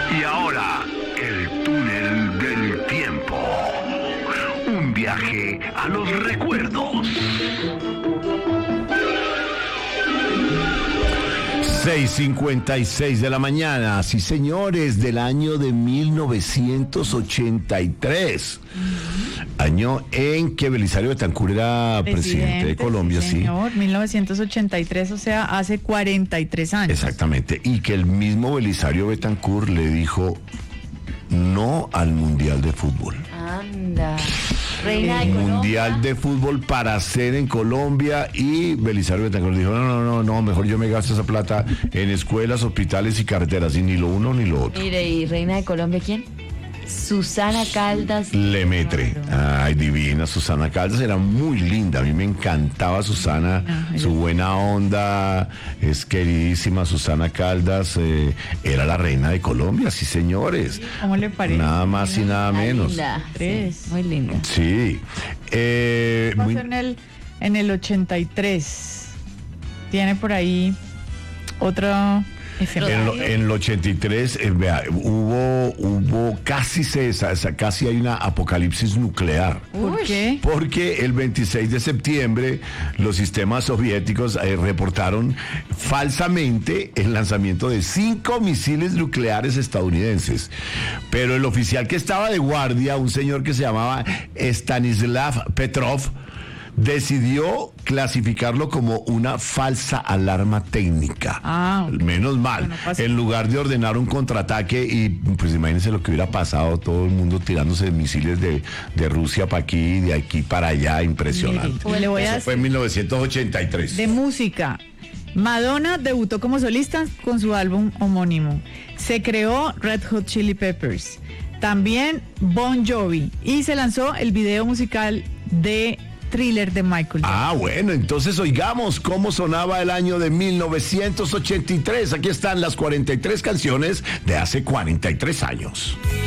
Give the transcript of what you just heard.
Y ahora, el túnel del tiempo. Un viaje a los recuerdos. 6:56 de la mañana, sí señores, del año de 1983. Año en que Belisario Betancur era presidente de Colombia, sí. Señor, 1983, o sea, hace 43 años. Exactamente, y que el mismo Belisario Betancur le dijo no al Mundial de Fútbol. Anda. Reina de Mundial Colombia. de Fútbol para hacer en Colombia, y Belisario Betancur dijo no, mejor yo me gasto esa plata en escuelas, hospitales y carreteras, y ni lo uno ni lo otro. Mire, ¿y Reina de Colombia quién? Susana Caldas. Lemaitre. Ay, divina. Susana Caldas era muy linda. A mí me encantaba Susana, su buena onda. Es queridísima Susana Caldas. Era la reina de Colombia, sí, señores. ¿Cómo le parece? Nada más y nada menos. Linda. Tres. Sí, muy linda. Sí. Pasó en el 83. Tiene por ahí otro ejemplo. En el 83, vea, hubo casi hay una apocalipsis nuclear. ¿Por qué? Porque el 26 de septiembre los sistemas soviéticos reportaron falsamente el lanzamiento de 5 misiles nucleares estadounidenses. Pero el oficial que estaba de guardia, un señor que se llamaba Stanislav Petrov, decidió clasificarlo como una falsa alarma técnica. Ok. Menos mal. Bueno, pasa. En lugar de ordenar un contraataque, y pues imagínense lo que hubiera pasado, todo el mundo tirándose misiles de Rusia para aquí, de aquí para allá, impresionante. Mire, le voy a Eso fue en 1983. De música. Madonna debutó como solista con su álbum homónimo. Se creó Red Hot Chili Peppers. También Bon Jovi. Y se lanzó el video musical de Thriller de Michael Jackson. Bueno, entonces oigamos cómo sonaba el año de 1983. Aquí están las 43 canciones de hace 43 años.